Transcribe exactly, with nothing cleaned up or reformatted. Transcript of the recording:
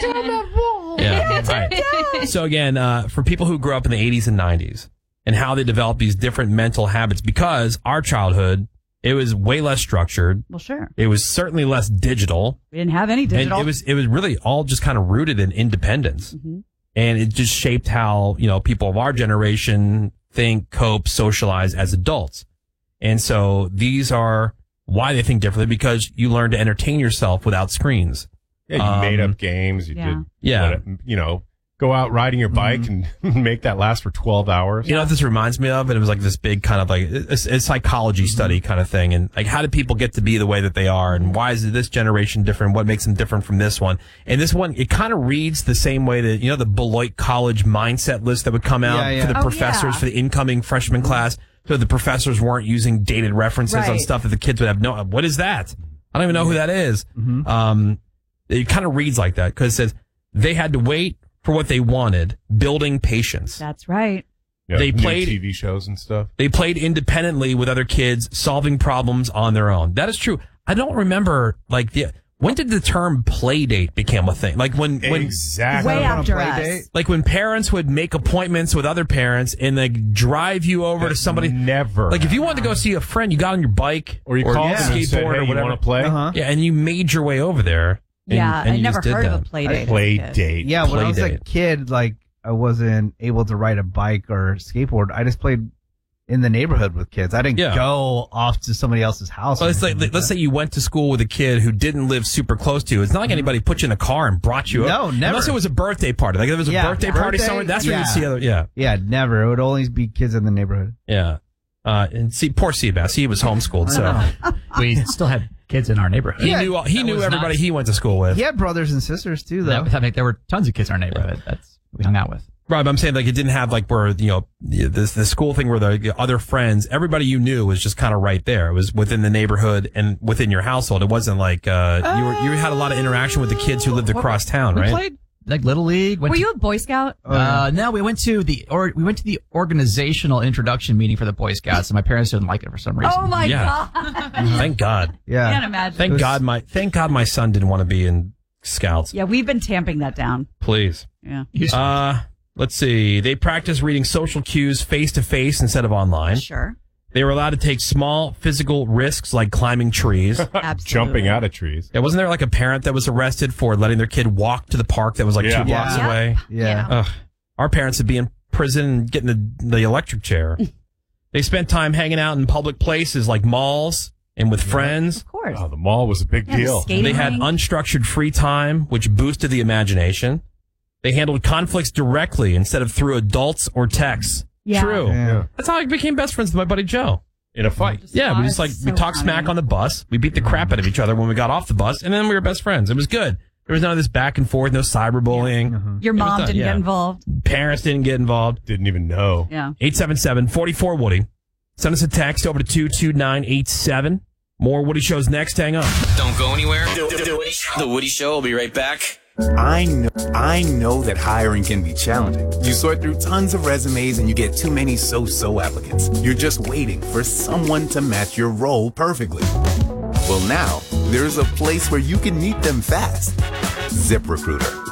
down that wall. Yeah. Right. So again, uh, for people who grew up in the eighties and nineties and how they developed these different mental habits, because our childhood, it was way less structured. Well, sure. It was certainly less digital. We didn't have any digital. And it was it was really all just kind of rooted in independence. Mm-hmm. And it just shaped how, you know, people of our generation think, cope, socialize as adults. And so these are why they think differently, because you learn to entertain yourself without screens. Yeah, you um, made up games. You yeah. did, Yeah. what, you know, go out riding your bike mm-hmm. and make that last for twelve hours. You know what this reminds me of? And it was like this big kind of like a, a psychology mm-hmm. study kind of thing. And like, how do people get to be the way that they are? And why is this generation different? What makes them different from this one? And this one, it kind of reads the same way that, you know, the Beloit College mindset list that would come out Yeah, yeah. for the Oh, professors yeah. for the incoming freshman class. So the professors weren't using dated references Right. on stuff that the kids would have no, what is that? I don't even know who that is. Mm-hmm. Um, it kind of reads like that because it says they had to wait for what they wanted, building patience. That's right. Yeah, They new played- T V shows and stuff. They played independently with other kids, solving problems on their own. That is true. I don't remember, like, the, when did the term play date become a thing? Like when, when, Exactly. Way on a after play us. date? like when parents would make appointments with other parents and like drive you over to somebody. Never. Like if you wanted to go see a friend, you got on your bike or you called yeah. them and said, skateboard hey, or you whatever. want to play? Uh-huh. Yeah, and you made your way over there. And, Yeah, and I you never just did heard of that. a play date. as a Play kid. date. Yeah, when Play I was a date. kid, like, I wasn't able to ride a bike or skateboard. I just played in the neighborhood with kids. I didn't Yeah. go off to somebody else's house. Well, or it's like, anything let's that. say you went to school with a kid who didn't live super close to you. It's not like anybody put you in a car and brought you No, up. never. Unless it was a birthday party. Like if there was a Yeah, birthday party birthday, somewhere, that's where yeah. you'd see other, yeah. Yeah, never. It would always be kids in the neighborhood. Yeah. Uh, and see, poor Seabass, he was homeschooled, so We still had kids in our neighborhood. he Yeah, knew he that knew was everybody not- he went to school with. He had brothers and sisters, too, though. That, that, there were tons of kids in our neighborhood. That's who we hung out with. Right, but I'm saying like it didn't have like where, you know, this the school thing where the other friends, everybody you knew was just kind of right there. It was within the neighborhood and within your household. It wasn't like uh, you were you had a lot of interaction with the kids who lived across town, We right? played like Little League. Went Were to- you a Boy Scout? Oh, yeah. Uh, no, we went to the or we went to the organizational introduction meeting for the Boy Scouts, and my parents didn't like it for some reason. Oh my Yeah. God. Thank God. yeah. Can't imagine. Thank was- God my thank God my son didn't want to be in Scouts. Yeah, we've been tamping that down. Please. Yeah. You just- Uh, let's see. They practiced reading social cues face to face instead of online. Sure. They were allowed to take small physical risks like climbing trees. Absolutely. Jumping out of trees. Yeah, wasn't there like a parent that was arrested for letting their kid walk to the park that was like Yeah. two blocks Yeah. away? Yeah. Ugh. Our parents would be in prison and getting the, the electric chair. They spent time hanging out in public places like malls and with friends. Of course. Oh, the mall was a big Yeah, the deal. skating They had rink. unstructured free time, which boosted the imagination. They handled conflicts directly instead of through adults or texts. Yeah. True. Yeah. That's how I became best friends with my buddy Joe. In a fight. Yeah, we Oh, just like, it's we so talked funny. smack on the bus. We beat the crap out of each other when we got off the bus, and then we were best friends. It was good. There was none of this back and forth, no cyberbullying. Your It was mom done, didn't yeah. get involved. Parents didn't get involved. Didn't even know. Yeah. eight seven seven, four four, Woody. Send us a text over to two two nine eight seven. More Woody Shows next. Hang on. Don't go anywhere. The, the, the Woody Show. The Woody Show will be right back. I know, I know that hiring can be challenging. You sort through tons of resumes and you get too many so-so applicants. You're just waiting for someone to match your role perfectly. Well, now there's a place where you can meet them fast. ZipRecruiter.